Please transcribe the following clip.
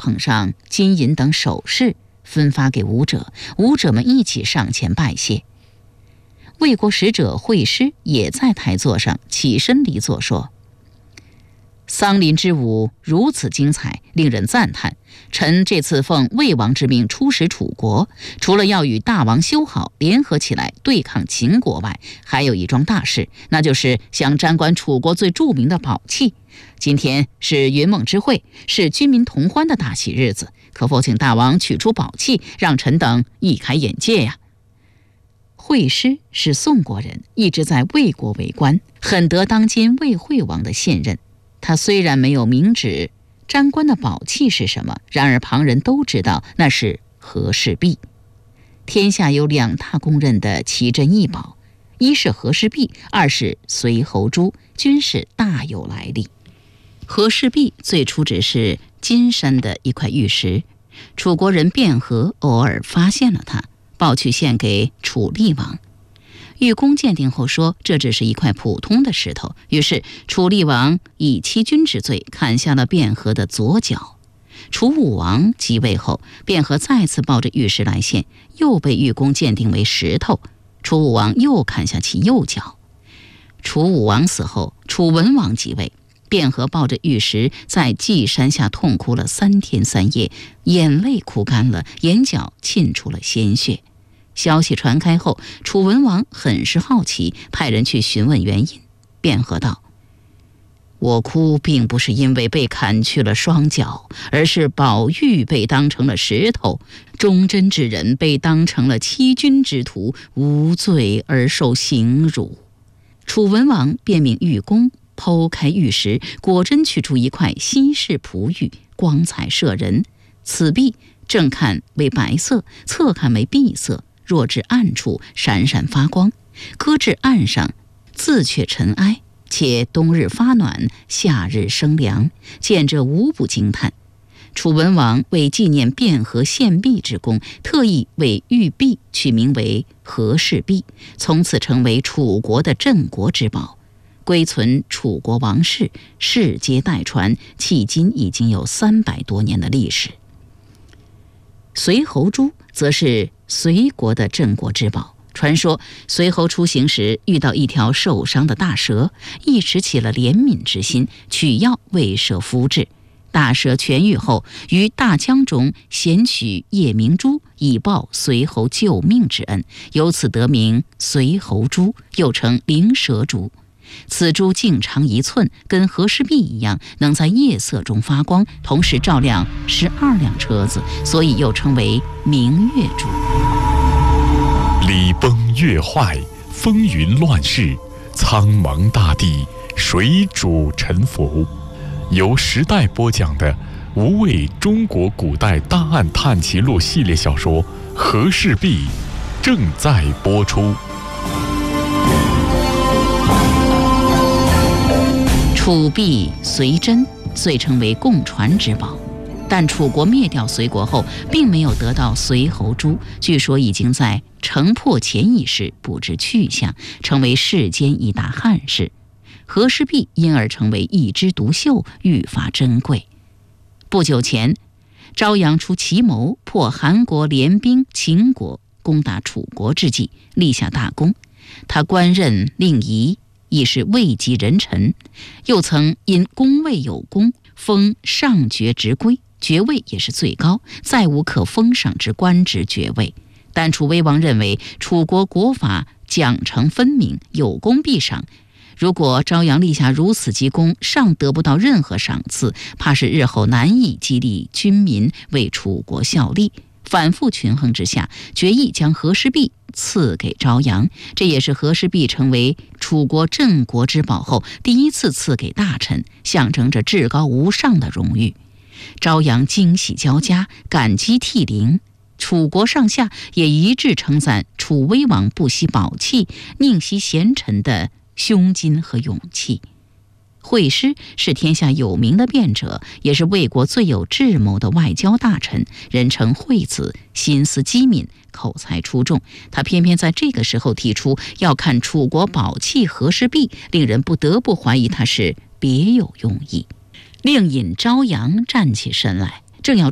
捧上金银等首饰，分发给武者，武者们一起上前拜谢。魏国使者会师也在台座上起身离座说：桑林之舞如此精彩，令人赞叹。臣这次奉魏王之命出使楚国，除了要与大王修好，联合起来对抗秦国外，还有一桩大事，那就是想掌管楚国最著名的宝器。今天是云梦之会，是军民同欢的大喜日子，可否请大王取出宝器，让臣等一开眼界呀？会师是宋国人，一直在魏国为官，很得当今魏惠王的信任。他虽然没有明指沾官的宝器是什么，然而旁人都知道那是和氏璧。天下有2大公认的奇珍异宝，一是和氏璧，二是随侯珠，均是大有来历。和氏璧最初只是金山的一块玉石，楚国人卞和偶尔发现了它，抱去献给楚厉王。玉公鉴定后说，这只是一块普通的石头，于是楚厉王以欺君之罪砍下了卞和的左脚。楚武王即位后，卞和再次抱着玉石来献，又被玉公鉴定为石头，楚武王又砍下其右脚。楚武王死后，楚文王即位，卞和抱着玉石在稷山下痛哭了3天3夜，眼泪哭干了，眼角沁出了鲜血。消息传开后，楚文王很是好奇，派人去询问原因。卞和道：我哭并不是因为被砍去了双脚，而是宝玉被当成了石头，忠贞之人被当成了欺君之徒，无罪而受刑辱。楚文王便命玉工剖开玉石，果真取出一块稀世璞玉，光彩摄人。此璧正看为白色，侧看为碧色，若至暗处闪闪发光，搁至岸上自却尘埃，且冬日发暖，夏日生凉，见者无不惊叹。楚文王为纪念卞和献璧之功，特意为玉璧取名为和氏璧，从此成为楚国的镇国之宝，归存楚国王室，世皆代传，迄今已经有300多年的历史。随侯珠则是随国的镇国之宝。传说随侯出行时遇到一条受伤的大蛇，一时起了怜悯之心，取药为蛇敷治。大蛇痊愈后，于大江中衔取夜明珠，以报随侯救命之恩，由此得名随侯珠，又称灵蛇珠。此珠径长1寸，跟和氏璧一样，能在夜色中发光，同时照亮12辆车子，所以又称为明月珠。 礼崩乐坏，风云乱世，苍茫大地，水主沉浮。由时代播讲的无畏中国古代大案探奇录系列小说《和氏璧》正在播出。 楚璧随真遂成为共传之宝，但楚国灭掉随国后，并没有得到随侯珠，据说已经在城破前一时不知去向，成为世间一大憾事。和氏璧因而成为一枝独秀，愈发珍贵。不久前，昭阳出奇谋，破韩国联兵秦国，攻打楚国之际，立下大功。他官任令仪，亦是位极人臣，又曾因功位有功，封上爵职归，爵位也是最高，再无可封赏之官职爵位。但楚威王认为楚国国法奖惩分明，有功必赏，如果昭阳立下如此极功，尚得不到任何赏赐，怕是日后难以激励军民为楚国效力。反复权衡之下，决议将和氏璧赐给昭阳，这也是和氏璧成为楚国镇国之宝后第一次赐给大臣，象征着至高无上的荣誉。昭阳惊喜交加，感激涕零。楚国上下也一致称赞楚威王不惜宝器，宁惜贤臣的胸襟和勇气。惠施是天下有名的辩者，也是魏国最有智谋的外交大臣，人称惠子，心思机敏，口才出众。他偏偏在这个时候提出要看楚国宝器和氏璧，令人不得不怀疑他是别有用意，令尹昭阳站起身来。